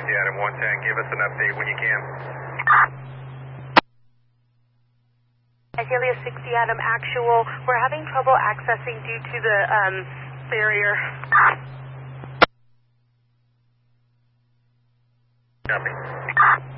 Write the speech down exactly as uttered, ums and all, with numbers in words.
Yeah, Adam one ten, give us an update when you can. Azalea sixty, Adam, actual. We're having trouble accessing due to the um, barrier. Copy.